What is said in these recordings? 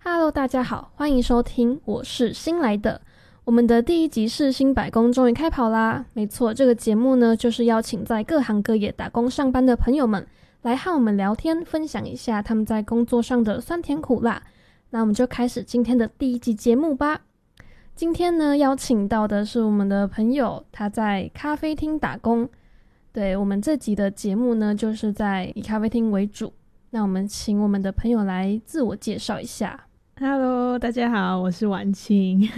Hello， 大家好，欢迎收听，我是新来的。我们的第一集世新百工终于开跑啦！没错，这个节目呢，就是邀请在各行各业打工上班的朋友们来和我们聊天，分享一下他们在工作上的酸甜苦辣。那我们就开始今天的第一集节目吧。今天呢，邀请到的是我们的朋友，他在咖啡厅打工。对，我们这集的节目呢，就是在以咖啡厅为主。那我们请我们的朋友来自我介绍一下。 Hello， 大家好，我是婉清。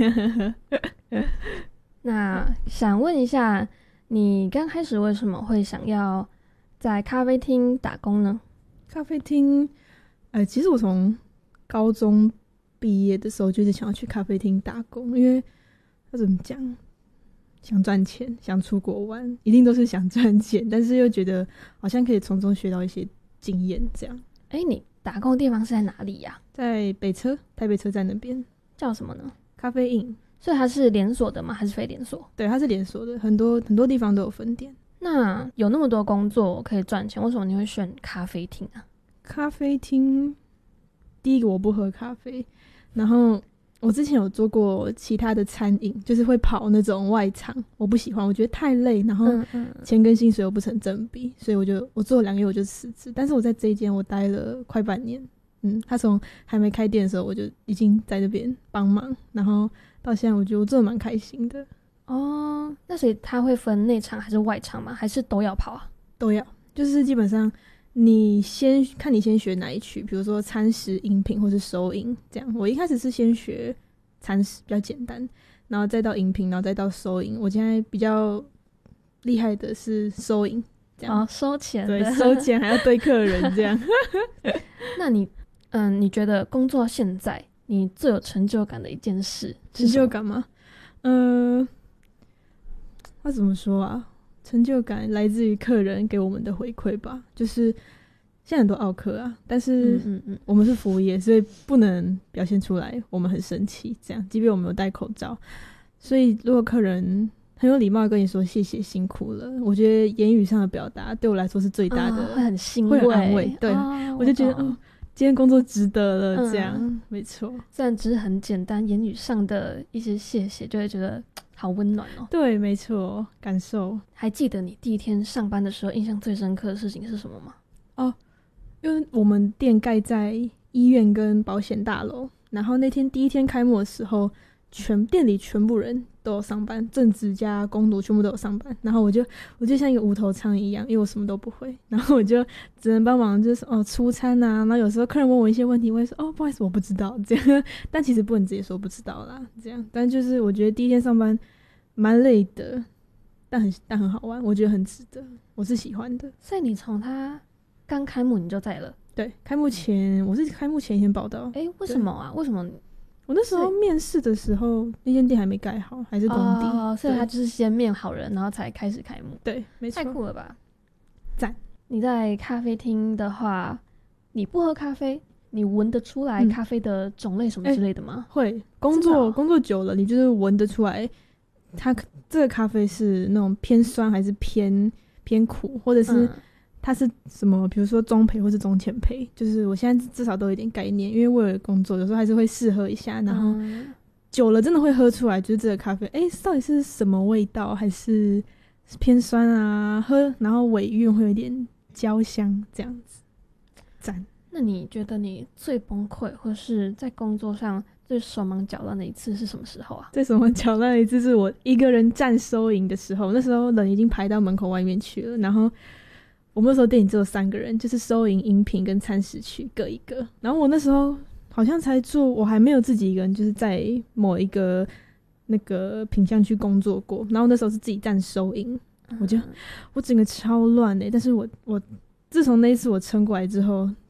那想问一下，你刚开始为什么会想要在咖啡厅打工呢？ 咖啡厅，其实我从高中毕业的时候就是想要去咖啡厅打工，因为要怎么讲，想赚钱，想出国玩，一定都是想赚钱，但是又觉得好像可以从中学到一些经验，这样。 你打工的地方是在哪里呀？ 在台北车站那边。 叫什么呢？ 咖啡印。 所以它是连锁的吗？还是非连锁？ 对，它是连锁的，很多地方都有分店。 那有那么多工作可以赚钱，为什么你会选咖啡厅啊？ 咖啡厅，第一个我不喝咖啡，然后我之前有做过其他的餐饮，就是会跑那种外场，我不喜欢，我觉得太累，然后钱跟薪水又不成正比，所以我做了2个月我就辞职。但是我在这一间我待了快半年，他从还没开店的时候我就已经在这边帮忙，然后到现在我觉得我做得蛮开心的。 哦，那所以他会分内场还是外场吗？还是都要跑啊？ 都要，就是基本上你先学哪一区，比如说餐食、饮品或是收银这样。我一开始是先学餐食，比较简单，然后再到饮品，然后再到收银。我现在比较厉害的是收银，这样。 收钱的。 对，收钱还要对客人这样。 那你觉得工作现在你最有成就感的一件事是什么？ 成就感吗？那怎么说啊？成就感来自于客人给我们的回馈吧，就是现在很多奥客啊，但是我们是服务业，所以不能表现出来我们很生气这样，即便我们有戴口罩。所以如果客人很有礼貌地跟你说谢谢辛苦了，我觉得言语上的表达对我来说是最大的， 会很欣慰， 会很安慰。对，我就觉得今天工作值得了，这样没错。 虽然只是很简单，言语上的一些谢谢，就会觉得好温暖哦。 对，没错，感受。 还记得你第一天上班的时候，印象最深刻的事情是什么吗？ 因为我们店盖在医院跟保险大楼，然后那天第一天开幕的时候，店里全部人都有上班，正职加工读全部都有上班，然后我就像一个无头苍蝇一样，因为我什么都不会，然后我就只能帮忙，就是出餐啊，然后有时候客人问我一些问题，我会说不好意思我不知道这样，但其实不能直接说不知道啦，这样。但就是我觉得第一天上班蛮累的，但很好玩，我觉得很值得，我是喜欢的。 所以你从他刚开幕你就在了？ 对，开幕前我是开幕前一天报到。 为什么啊？为什么？ 我那时候面试的时候，那间店还没盖好，还是工地， 所以他就是先面好人，然后才开始开幕。 对，没错。 太酷了吧！ 赞。 你在咖啡厅的话，你不喝咖啡，你闻得出来咖啡的种类什么之类的吗？ 会，工作久了，你就是闻得出来，它这个咖啡是那种偏酸还是偏苦，或者是它是什么，比如说中焙或是中浅焙，就是我现在至少都有点概念，因为为了工作有时候还是会试喝一下，然后久了真的会喝出来，就是这个咖啡到底是什么味道，还是偏酸啊，然后尾韵会有点焦香这样子。赞。 那你觉得你最崩溃或是在工作上最手忙脚乱的一次是什么时候啊？ 最手忙脚乱的一次是我一个人站收银的时候，那时候人已经排到门口外面去了，然后我们那时候店里只有3个人，就是收银、饮品跟餐食区各一个。然后我那时候好像才做，我还没有自己一个人，就是在某一个那个品项区工作过。然后那时候是自己站收银，我整个超乱但是我自从那一次我撑过来之后，